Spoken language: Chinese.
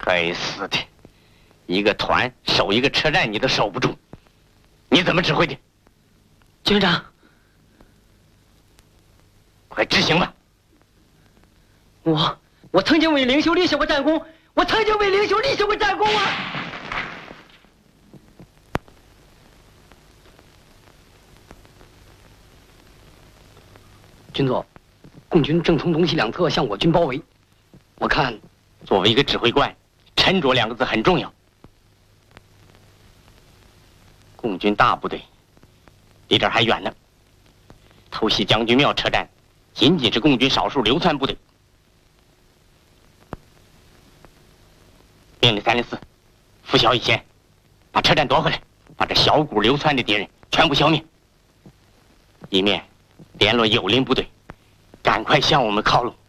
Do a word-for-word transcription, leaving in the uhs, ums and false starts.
该死的，一个团守一个车站你都守不住，你怎么指挥的？ 军长， 快执行吧！ 我我曾经为领袖立下过战功，我曾经为领袖立下过战功啊！军座，共军正从东西两侧向我军包围，我看， 作为一个指挥官，沉着两个字很重要。共军大部队离这儿还远呢，偷袭将军庙车站，仅仅是共军少数流窜部队。命令三零四，拂晓以前，把车站夺回来，把这小股流窜的敌人全部消灭，一面联络友邻部队，赶快向我们靠拢。